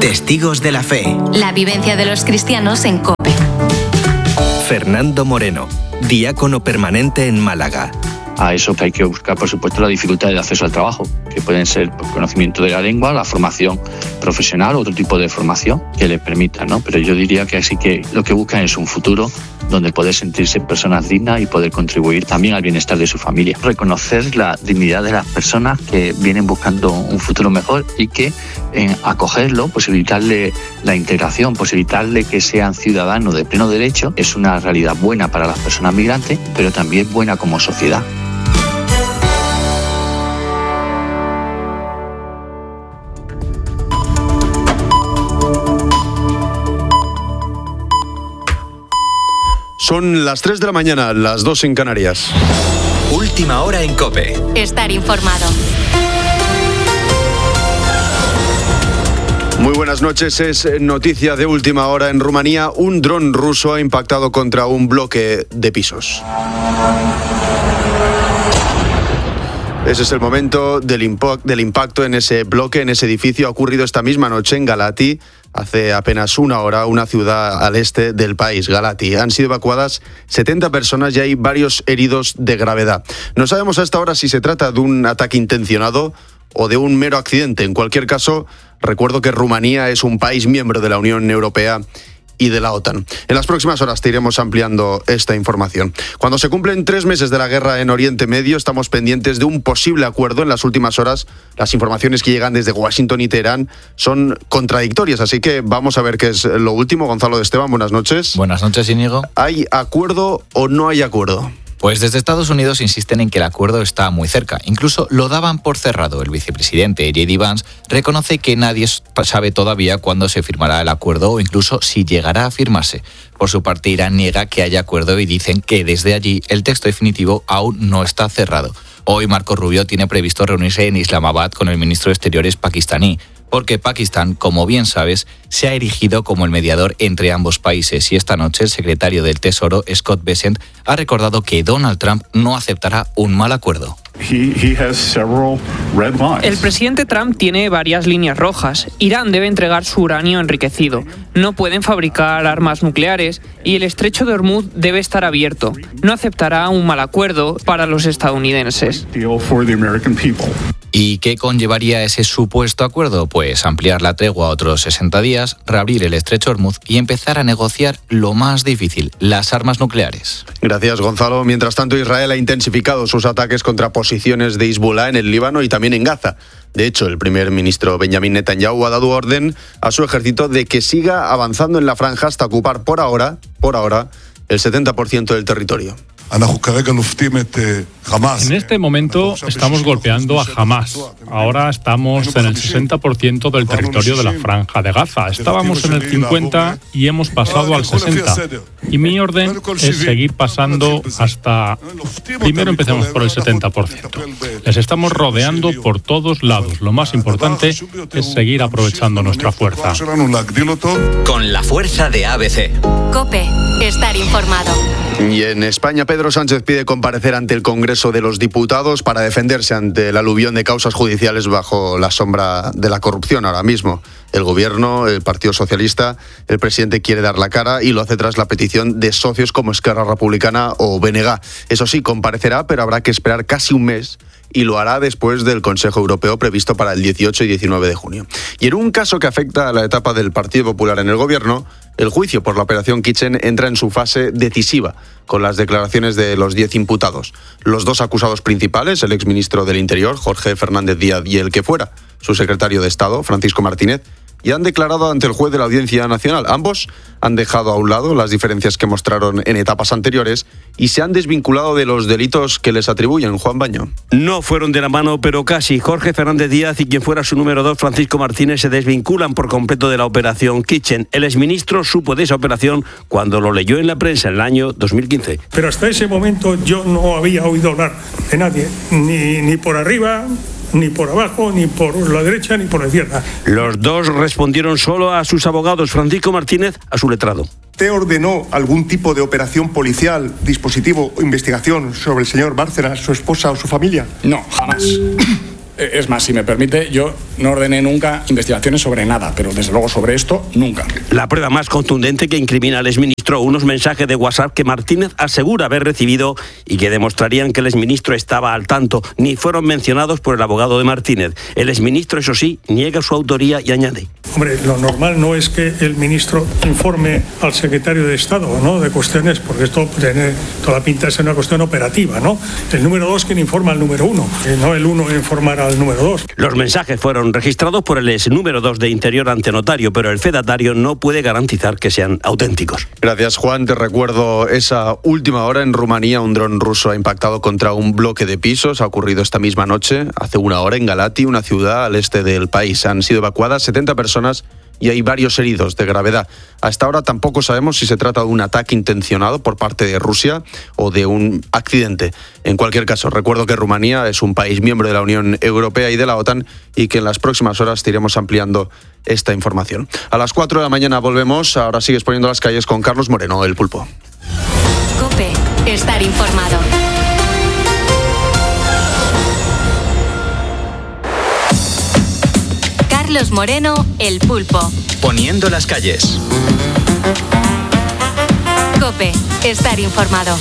Testigos de la fe. La vivencia de los cristianos en COPE. Fernando Moreno, diácono permanente en Málaga. A eso hay que buscar, por supuesto, la dificultad de acceso al trabajo, que pueden ser por conocimiento de la lengua, la formación profesional, otro tipo de formación que les permita, ¿no? Pero yo diría que así que lo que buscan es un futuro donde poder sentirse personas dignas y poder contribuir también al bienestar de su familia. Reconocer la dignidad de las personas que vienen buscando un futuro mejor y que acogerlo, posibilitarle la integración, posibilitarle que sean ciudadanos de pleno derecho, es una realidad buena para las personas migrantes, pero también buena como sociedad. Son las 3 de la mañana, las 2 en Canarias. Última hora en COPE. Estar informado. Muy buenas noches, es noticia de última hora en Rumanía. Un dron ruso ha impactado contra un bloque de pisos. Ese es el momento del impacto en ese bloque, en ese edificio. Ha ocurrido esta misma noche en Galati, hace apenas una hora, una ciudad al este del país, Galati. Han sido evacuadas 70 personas y hay varios heridos de gravedad. No sabemos hasta ahora si se trata de un ataque intencionado o de un mero accidente. En cualquier caso, recuerdo que Rumanía es un país miembro de la Unión Europea y de la OTAN. En las próximas horas te iremos ampliando esta información. Cuando se cumplen 3 meses de la guerra en Oriente Medio, estamos pendientes de un posible acuerdo. En las últimas horas, las informaciones que llegan desde Washington y Teherán son contradictorias, así que vamos a ver qué es lo último. Gonzalo de Esteban, buenas noches. Buenas noches, Íñigo. ¿Hay acuerdo o no hay acuerdo? Pues desde Estados Unidos insisten en que el acuerdo está muy cerca. Incluso lo daban por cerrado. El vicepresidente J.D. Vance reconoce que nadie sabe todavía cuándo se firmará el acuerdo o incluso si llegará a firmarse. Por su parte, Irán niega que haya acuerdo y dicen que desde allí el texto definitivo aún no está cerrado. Hoy Marco Rubio tiene previsto reunirse en Islamabad con el ministro de Exteriores pakistaní, porque Pakistán, como bien sabes, se ha erigido como el mediador entre ambos países y esta noche el secretario del Tesoro, Scott Bessent, ha recordado que Donald Trump no aceptará un mal acuerdo. El presidente Trump tiene varias líneas rojas. Irán debe entregar su uranio enriquecido. No pueden fabricar armas nucleares y el estrecho de Hormuz debe estar abierto. No aceptará un mal acuerdo para los estadounidenses. ¿Y qué conllevaría ese supuesto acuerdo? Pues ampliar la tregua a otros 60 días, reabrir el estrecho Hormuz y empezar a negociar lo más difícil, las armas nucleares. Gracias, Gonzalo. Mientras tanto, Israel ha intensificado sus ataques contra posiciones de Hezbollah en el Líbano y también en Gaza. De hecho, el primer ministro Benjamin Netanyahu ha dado orden a su ejército de que siga avanzando en la franja hasta ocupar por ahora, el 70% del territorio. En este momento estamos golpeando a Hamás. Ahora estamos en el 60% del territorio de la Franja de Gaza. Estábamos en el 50% y hemos pasado al 60%. Y mi orden es seguir pasando hasta... Primero empecemos por el 70%. Les estamos rodeando por todos lados. Lo más importante es seguir aprovechando nuestra fuerza. Con la fuerza de ABC. COPE. Estar informado. Y en España, Pedro Sánchez pide comparecer ante el Congreso de los Diputados para defenderse ante el aluvión de causas judiciales bajo la sombra de la corrupción ahora mismo. El Gobierno, el Partido Socialista, el presidente quiere dar la cara y lo hace tras la petición de socios como Esquerra Republicana o BNG. Eso sí, comparecerá, pero habrá que esperar casi un mes y lo hará después del Consejo Europeo previsto para el 18 y 19 de junio. Y en un caso que afecta a la etapa del Partido Popular en el Gobierno, el juicio por la operación Kitchen entra en su fase decisiva, con las declaraciones de los 10 imputados. Los 2 acusados principales, el exministro del Interior, Jorge Fernández Díaz, y el que fuera su secretario de Estado, Francisco Martínez, y han declarado ante el juez de la Audiencia Nacional. Ambos han dejado a un lado las diferencias que mostraron en etapas anteriores y se han desvinculado de los delitos que les atribuyen. Juan Baño. No fueron de la mano, pero casi. Jorge Fernández Díaz y quien fuera su número 2, Francisco Martínez, se desvinculan por completo de la operación Kitchen. El exministro supo de esa operación cuando lo leyó en la prensa en el año 2015. Pero hasta ese momento yo no había oído hablar de nadie, ni por arriba, ni por abajo, ni por la derecha, ni por la izquierda. Los 2 respondieron solo a sus abogados, Francisco Martínez a su letrado. ¿Te ordenó algún tipo de operación policial, dispositivo o investigación sobre el señor Bárcenas, su esposa o su familia? No, jamás. Es más, si me permite, yo no ordené nunca investigaciones sobre nada, pero desde luego sobre esto, nunca. La prueba más contundente que incrimina al exministro, unos mensajes de WhatsApp que Martínez asegura haber recibido y que demostrarían que el exministro estaba al tanto, ni fueron mencionados por el abogado de Martínez. El exministro, eso sí, niega su autoría y añade: hombre, lo normal no es que el ministro informe al secretario de Estado, ¿no?, de cuestiones, porque esto tiene toda la pinta de ser una cuestión operativa, ¿no? El número 2 quien informa al número 1, no el 1 informar al número 2. Los mensajes fueron registrados por el ex número 2 de Interior ante notario, pero el fedatario no puede garantizar que sean auténticos. Gracias, Juan. Te recuerdo esa última hora en Rumanía. Un dron ruso ha impactado contra un bloque de pisos. Ha ocurrido esta misma noche, hace una hora, en Galati, una ciudad al este del país. Han sido evacuadas 70 personas y hay varios heridos de gravedad. Hasta ahora tampoco sabemos si se trata de un ataque intencionado por parte de Rusia o de un accidente. En cualquier caso, recuerdo que Rumanía es un país miembro de la Unión Europea y de la OTAN y que en las próximas horas iremos ampliando esta información. A las 4 de la mañana volvemos. Ahora sigues poniendo las calles con Carlos Moreno, El Pulpo. COPE. Estar informado. Carlos Moreno, El Pulpo. Poniendo las calles. COPE. Estar informado.